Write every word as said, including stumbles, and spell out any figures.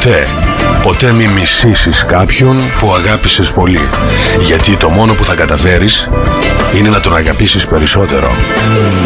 Ποτέ, ποτέ μη μισήσεις κάποιον που αγάπησες πολύ. Γιατί το μόνο που θα καταφέρεις είναι να τον αγαπήσεις περισσότερο.